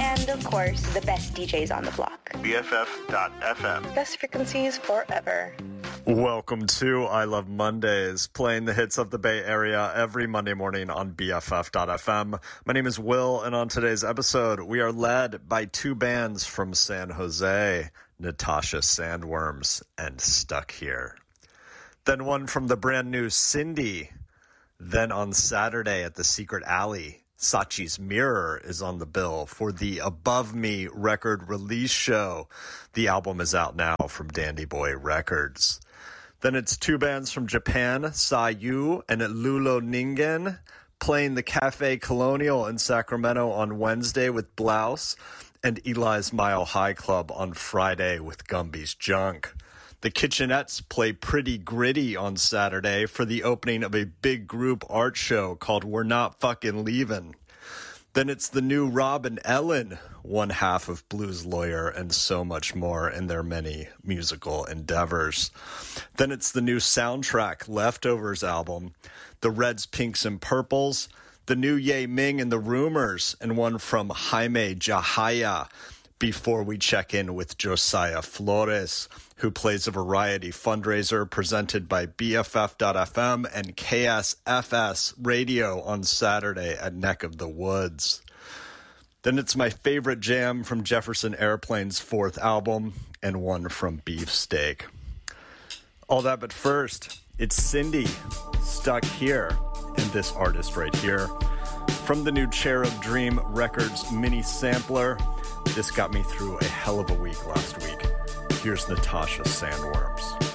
And of course, the best DJs on the block. BFF.FM. Best frequencies forever. Welcome to I Love Mondays, playing the hits of the Bay Area every Monday morning on BFF.FM. My name is Will, and on today's episode, we are led by two bands from San Jose, Natasha Sandworms and Stuck Here. Then one from the brand new Cindy. Then on Saturday at the Secret Alley, Sachi's Mirror is on the bill for the Above Me record release show. The album is out now from Dandy Boy Records. Then it's two bands from Japan, Sayu and Lulo Ningen, playing the Cafe Colonial in Sacramento on Wednesday with Blouse, and Eli's Mile High Club on Friday with Gumby's Junk. The Kitchenettes play Pretty Gritty on Saturday for the opening of a big group art show called We're Not Fucking Leavin'. Then it's the new Rob and Ellen, one half of Blues Lawyer, and so much more in their many musical endeavors. Then it's the new Soundtrack Leftovers album, the Reds, Pinks, and Purples, the new Ye Ming and the Rumors, and one from Jaime Jahaya, before we check in with Josiah Flores, who plays a variety fundraiser presented by BFF.FM and KSFS Radio on Saturday at Neck of the Woods. Then it's my favorite jam from Jefferson Airplane's fourth album, and one from Beefsteak. All that but first, it's Cindy, Stuck Here, and this artist right here. From the new Cherub Dream Records mini sampler, this got me through a hell of a week last week. Here's Natasha Sandworms.